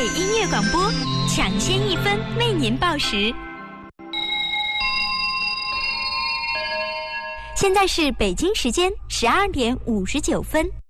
音乐广播，抢先1分为您报时。现在是北京时间12点59分。